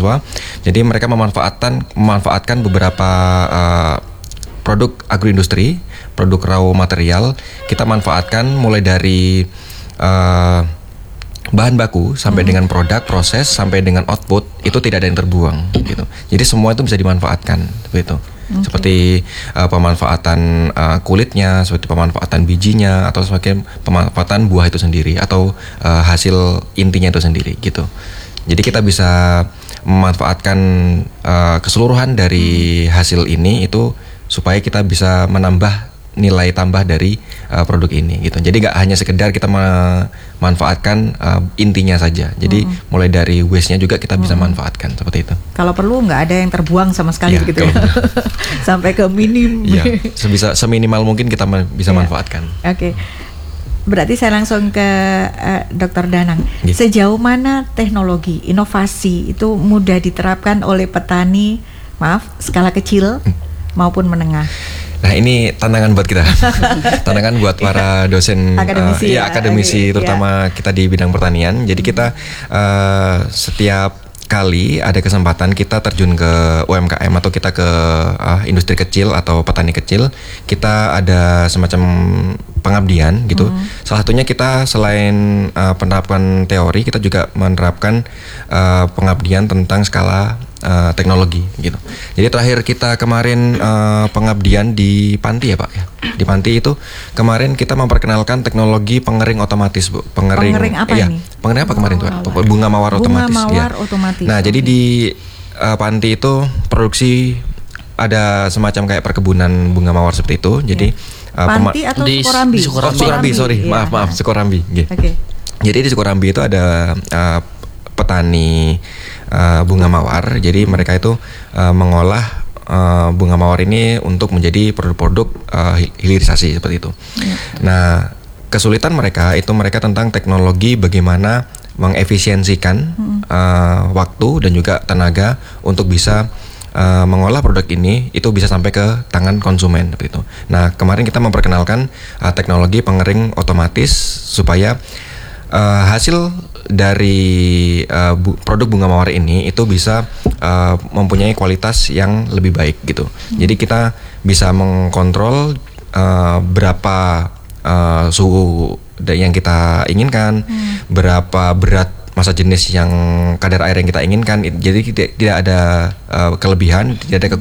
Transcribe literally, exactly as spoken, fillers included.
mahasiswa. Jadi mereka memanfaatkan memanfaatkan beberapa uh, produk agroindustri, produk raw material. Kita manfaatkan mulai dari uh, bahan baku sampai hmm. dengan produk, proses sampai dengan output itu tidak ada yang terbuang gitu. Jadi semua itu bisa dimanfaatkan seperti itu. Okay. Seperti uh, pemanfaatan uh, kulitnya, seperti pemanfaatan bijinya, atau sebagai pemanfaatan buah itu sendiri, atau uh, hasil intinya itu sendiri gitu. Jadi kita bisa memanfaatkan uh, keseluruhan dari hasil ini itu supaya kita bisa menambah nilai tambah dari uh, produk ini gitu. Jadi nggak hanya sekedar kita memanfaatkan uh, intinya saja. Jadi mm-hmm. mulai dari waste-nya juga kita bisa mm-hmm. manfaatkan seperti itu. Kalau perlu nggak ada yang terbuang sama sekali ya, gitu ya. Sampai ke minim. Ya, sebisa seminimal mungkin kita ma- bisa ya. manfaatkan. Oke. Okay. Berarti saya langsung ke uh, Doktor Danang. Gitu. Sejauh mana teknologi, inovasi itu mudah diterapkan oleh petani, maaf, skala kecil hmm. maupun menengah? Nah ini tantangan buat kita, tantangan buat para dosen akademisi, uh, ya, ya akademisi okay, terutama ya. Kita di bidang pertanian. Jadi kita uh, setiap kali ada kesempatan kita terjun ke U M K M atau kita ke uh, industri kecil atau petani kecil, kita ada semacam pengabdian gitu. Hmm. Salah satunya kita selain uh, penerapan teori, kita juga menerapkan uh, pengabdian tentang skala uh, teknologi gitu. Jadi terakhir kita kemarin uh, pengabdian di Panti ya Pak ya. Di Panti itu kemarin kita memperkenalkan teknologi pengering otomatis Bu. Pengering, pengering apa iya, ini? Pengering apa kemarin tuh? Bunga mawar Bunga otomatis. mawar ya. otomatis. Nah, okay. Jadi di uh, Panti itu produksi ada semacam kayak perkebunan bunga mawar seperti itu. Jadi yeah. uh, Panti pema- atau di Sukorambi? Di Sukorambi, oh, Sukorambi sorry. Yeah. Maaf, maaf, Sukorambi. Okay. Okay. Jadi di Sukorambi itu ada uh, petani uh, bunga mawar. Jadi mereka itu uh, mengolah uh, bunga mawar ini untuk menjadi produk-produk uh, hilirisasi seperti itu. Yeah. Nah, kesulitan mereka itu mereka tentang teknologi bagaimana mengefisiensikan hmm. uh, waktu dan juga tenaga untuk bisa uh, mengolah produk ini itu bisa sampai ke tangan konsumen seperti itu. Nah, kemarin kita memperkenalkan uh, teknologi pengering otomatis supaya uh, hasil dari uh, bu- produk bunga mawar ini itu bisa uh, mempunyai kualitas yang lebih baik gitu. Hmm. Jadi kita bisa mengkontrol uh, berapa Uh, suhu yang kita inginkan, hmm. berapa berat massa jenis yang kadar air yang kita inginkan. Jadi tidak, tidak ada uh, kelebihan, tidak ada